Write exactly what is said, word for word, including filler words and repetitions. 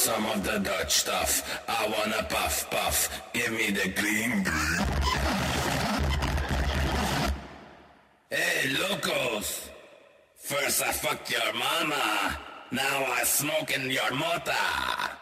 some of the Dutch stuff. I wanna puff puff. Give me the green green. Hey, locos. First I fucked your mama. Now I smoke in your mota.